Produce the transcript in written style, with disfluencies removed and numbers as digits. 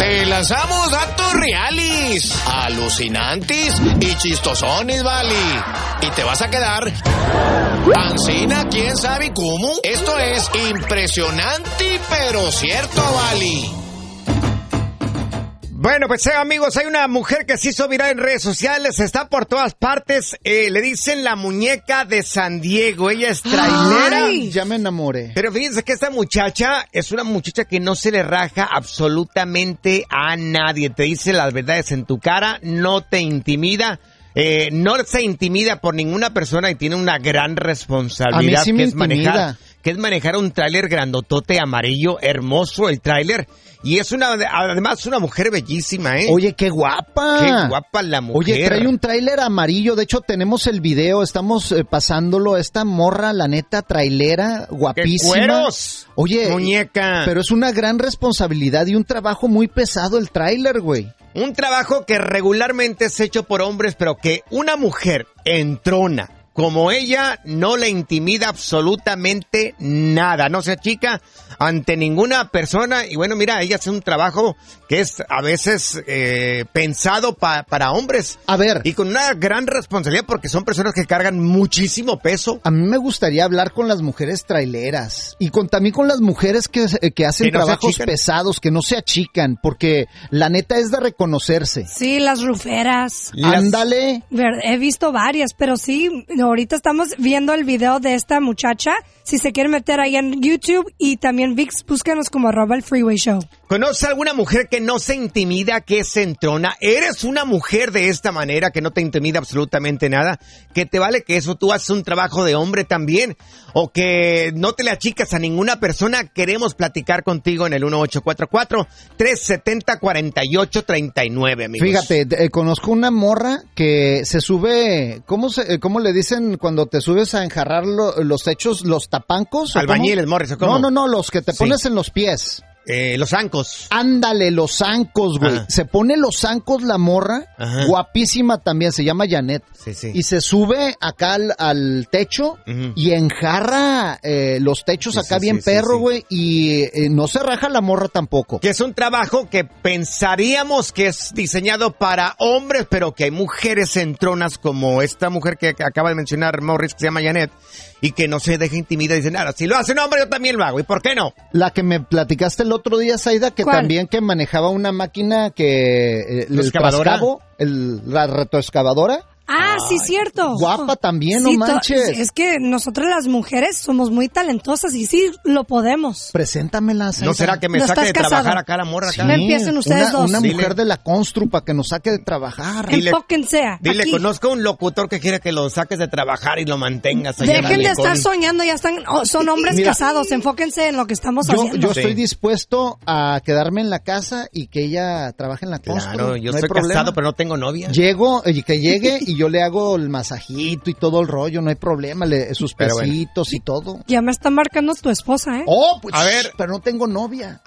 Te lanzamos datos reales, alucinantes y chistosones, vale. Y te vas a quedar ancina, quién sabe cómo. Esto es impresionante, pero cierto, vale. Bueno, pues amigos, hay una mujer que se hizo viral en redes sociales, está por todas partes, le dicen la muñeca de San Diego, ella es trailera. Ay, ya me enamoré. Pero fíjense que esta muchacha es una muchacha que no se le raja absolutamente a nadie, te dice las verdades en tu cara, no te intimida. No se intimida por ninguna persona y tiene una gran responsabilidad. A mí sí me intimida. Que es manejar un tráiler grandotote amarillo, hermoso el tráiler. Y es además una mujer bellísima, ¿eh? Oye, qué guapa. Qué guapa la mujer. Oye, trae un tráiler amarillo. De hecho, tenemos el video, estamos pasándolo. Esta morra, la neta, trailera, guapísima. ¡Qué cueros! Oye, muñeca. Pero es una gran responsabilidad y un trabajo muy pesado el tráiler, güey. Un trabajo que regularmente es hecho por hombres, pero que una mujer entrona como ella no le intimida absolutamente nada, no se achica ante ninguna persona. Y bueno, mira, ella hace un trabajo que es a veces pensado para hombres. A ver. Y con una gran responsabilidad porque son personas que cargan muchísimo peso. A mí me gustaría hablar con las mujeres traileras y también con las mujeres que hacen trabajos pesados, que no se achican, porque la neta es de reconocerse. Sí, las ruferas. Ándale. He visto varias, pero sí, ahorita estamos viendo el video de esta muchacha. Si se quieren meter ahí en YouTube y también VIX, búscanos como @el Freeway Show. ¿Conoces alguna mujer que no se intimida, que se entrona? ¿Eres una mujer de esta manera que no te intimida absolutamente nada? ¿Que te vale que eso tú haces un trabajo de hombre también? ¿O que no te le achicas a ninguna persona? Queremos platicar contigo en el 1844-370-4839, amigos. Fíjate, conozco una morra que se sube, ¿cómo le dicen cuando te subes a enjarrar los techos, los tapancos? Albañiles, Morris, ¿o cómo? No, los que te pones en los pies. Los zancos. Ándale, los zancos, güey. Se pone los zancos la morra, guapísima también, se llama Janet. Sí. Y se sube acá al techo y enjarra los techos acá bien perro, güey. Y no se raja la morra tampoco. Que es un trabajo que pensaríamos que es diseñado para hombres, pero que hay mujeres entronas como esta mujer que acaba de mencionar Morris, que se llama Janet, y que no se deja intimidar y dice, nada, si lo hace un hombre yo también lo hago, ¿y por qué no? La que me platicaste el otro día, Zaida, que ¿cuál? También que manejaba una máquina que... la retroexcavadora. Ah, sí, cierto. Guapa también, sí, no manches. Es que nosotras las mujeres somos muy talentosas y sí lo podemos. Preséntamela, Zaida. ¿No será que me saque de trabajar acá la morra? Sí. Me empiecen ustedes dos. Una mujer de la constru para que nos saque de trabajar. Enfóquense. Dile, aquí. conozco un locutor que quiere que lo saques de trabajar y lo mantengas allá. Dejen de estar soñando, son hombres casados, enfóquense en lo que estamos haciendo. Yo estoy dispuesto a quedarme en la casa y que ella trabaje en la constru. Claro, yo no soy problema. casado, pero no tengo novia. Que llegue y yo le hago el masajito y todo el rollo, no hay problema, sus pesitos y todo. Ya me está marcando tu esposa, ¿eh? Oh, pues, a ver, pero no tengo novia.